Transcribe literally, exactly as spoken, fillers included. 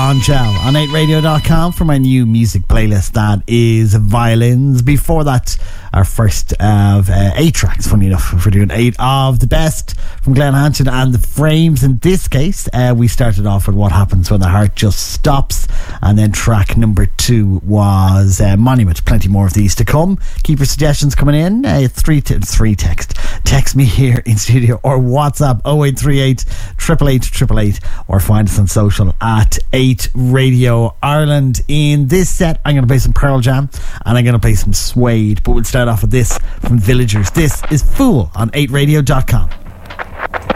Angel on eight radio dot com for my new music playlist that is Violins. Before that, our first of uh, eight tracks, funny enough, if we're doing eight of the best from Glen Hanshin and the Frames. In this case, uh, we started off with What Happens When the Heart Just Stops, and then track number two was uh, Monument. Plenty more of these to come. Keep your suggestions coming in. Uh, three, t- three text. Text me here in studio or WhatsApp oh eight three eight, eight eight eight, eight eight eight, or find us on social at eight Radio Ireland. In this set, I'm going to play some Pearl Jam and I'm going to play some Suede, but we'll start off with this from Villagers. This is Fool on eight radio dot com.